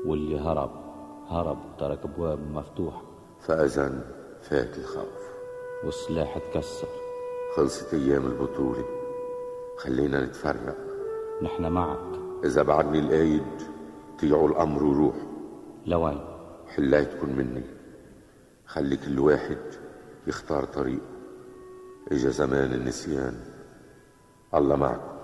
واللي هرب ترك أبواب مفتوحة. فأذن فات الخوف والسلاح اتكسر. خلصت أيام البطولة، خلينا نتفرق. نحن معك. إذا بعدني القايد طيعوا الأمر وروح. لوين؟ حلايتكن مني، خلي كل واحد يختار طريق. إجا زمان النسيان، الله معكم.